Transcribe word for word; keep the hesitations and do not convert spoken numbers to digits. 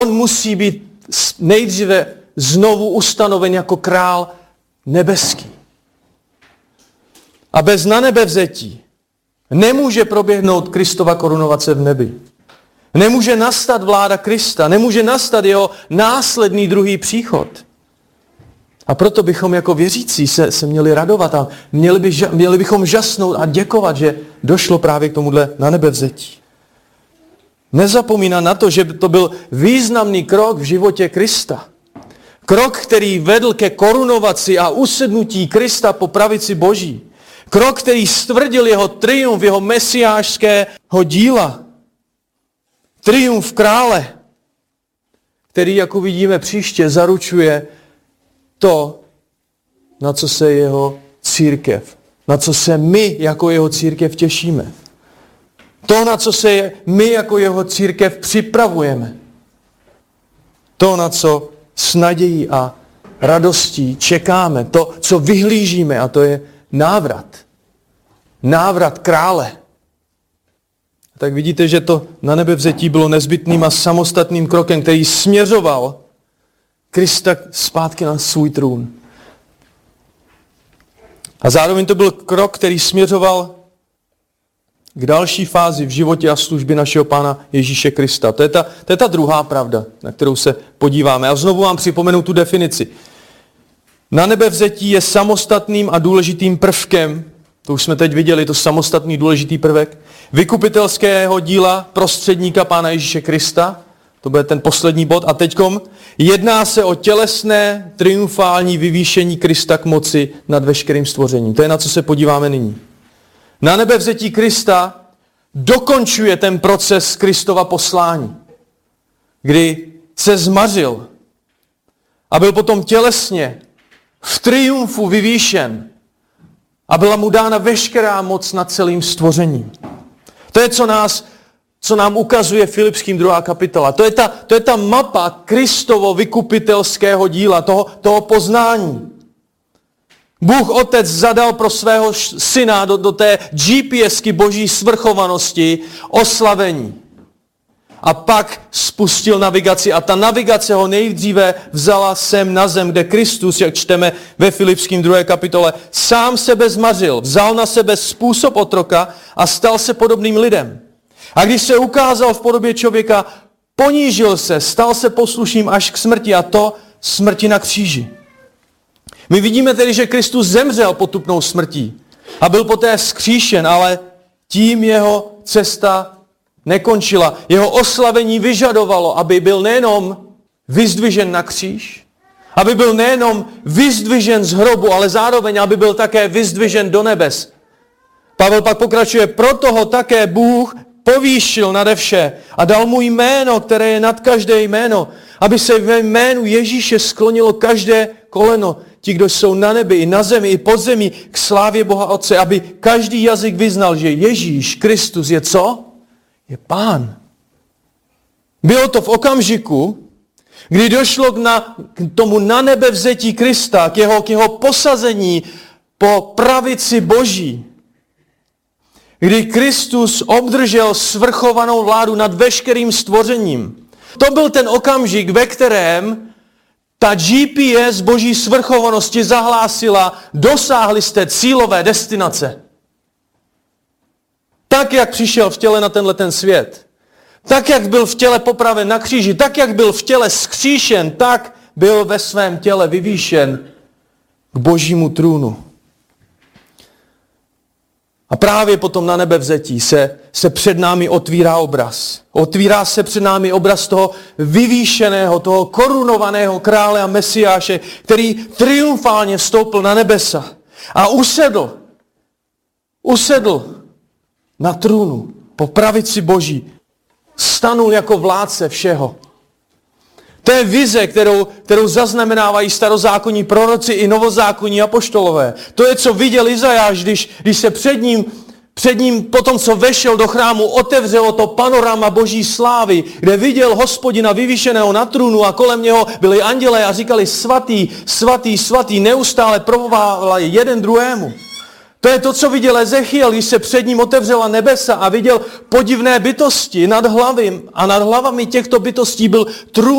On musí být nejdříve znovu ustanoven jako král nebeský. A bez nanebevzetí nemůže proběhnout Kristova korunovace v nebi. Nemůže nastat vláda Krista, nemůže nastat jeho následný druhý příchod. A proto bychom jako věřící se, se měli radovat a měli, by, měli bychom žasnout a děkovat, že došlo právě k tomuhle nanebevzetí. Nezapomínat na to, že to byl významný krok v životě Krista. Krok, který vedl ke korunovaci a usednutí Krista po pravici Boží. Krok, který stvrdil jeho triumf, jeho mesiášského díla. Triumf krále, který, jak uvidíme příště, zaručuje to, na co se jeho církev, na co se my jako jeho církev těšíme. To, na co se my jako jeho církev připravujeme. To, na co s nadějí a radostí čekáme. To, co vyhlížíme, a to je návrat. Návrat krále. Tak vidíte, že to nanebevzetí bylo nezbytným a samostatným krokem, který směřoval Krista zpátky na svůj trůn. A zároveň to byl krok, který směřoval k další fázi v životě a službě našeho Pána Ježíše Krista. To je ta, to je ta druhá pravda, na kterou se podíváme. A znovu vám připomenu tu definici. Nanebevzetí je samostatným a důležitým prvkem, to už jsme teď viděli, to samostatný důležitý prvek, vykupitelského díla prostředníka Pána Ježíše Krista. To bude ten poslední bod. A teďkom jedná se o tělesné, triumfální vyvýšení Krista k moci nad veškerým stvořením. To je, na co se podíváme nyní. Nanebevzetí Krista dokončuje ten proces Kristova poslání, kdy se zmařil a byl potom tělesně v triumfu vyvýšen a byla mu dána veškerá moc nad celým stvořením. To je, co nás co nám ukazuje Filipským druhá kapitola. To je ta, to je ta mapa Kristovo vykupitelského díla, toho, toho poznání. Bůh Otec zadal pro svého syna do, do té GPSky boží svrchovanosti oslavení. A pak spustil navigaci a ta navigace ho nejdříve vzala sem na zem, kde Kristus, jak čteme ve Filipským druhé kapitole, sám sebe zmařil, vzal na sebe způsob otroka a stal se podobným lidem. A když se ukázal v podobě člověka, ponížil se, stal se poslušným až k smrti, a to smrti na kříži. My vidíme tedy, že Kristus zemřel potupnou smrtí a byl poté vzkříšen, ale tím jeho cesta nekončila. Jeho oslavení vyžadovalo, aby byl nejenom vyzdvižen na kříž, aby byl nejenom vyzdvižen z hrobu, ale zároveň, aby byl také vyzdvižen do nebes. Pavel pak pokračuje, proto ho také Bůh povýšil nade vše a dal mu jméno, které je nad každé jméno, aby se ve jménu Ježíše sklonilo každé koleno, ti, kdo jsou na nebi, i na zemi, i pod zemí, k slávě Boha Otce, aby každý jazyk vyznal, že Ježíš Kristus je co? Je Pán. Bylo to v okamžiku, kdy došlo k, na, k tomu na nebe vzetí Krista, k jeho, k jeho posazení po pravici Boží, kdy Kristus obdržel svrchovanou vládu nad veškerým stvořením. To byl ten okamžik, ve kterém ta G P S boží svrchovanosti zahlásila, dosáhli jste cílové destinace. Tak, jak přišel v těle na tenhle ten svět, tak, jak byl v těle popraven na kříži, tak, jak byl v těle skříšen, tak byl ve svém těle vyvýšen k božímu trůnu. A právě potom na nebevzetí se, se před námi otvírá obraz. Otvírá se před námi obraz toho vyvýšeného, toho korunovaného krále a mesiáše, který triumfálně vstoupil na nebesa a usedl. Usedl na trůnu po pravici Boží. Stanul jako vládce všeho. To je vize, kterou, kterou zaznamenávají starozákonní proroci i novozákonní apoštolové. To je, co viděl Izajáš, když, když se před ním, před ním potom, co vešel do chrámu, otevřelo to panorama boží slávy, kde viděl Hospodina vyvýšeného na trůnu a kolem něho byli andělé a říkali svatý, svatý, svatý, neustále provávali jeden druhému. To je to, co viděl Ezechiel, když se před ním otevřela nebesa a viděl podivné bytosti nad hlavy. A nad hlavami těchto bytostí byl trůn